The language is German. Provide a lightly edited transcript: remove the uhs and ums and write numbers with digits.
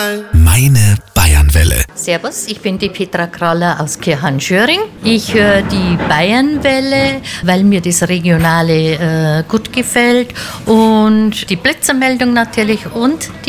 Meine Bayernwelle. Servus, ich bin die Petra Kraller aus Kirchhahn-Schöring. Ich höre die Bayernwelle, weil mir das Regionale gut gefällt und die Blitzermeldung natürlich und die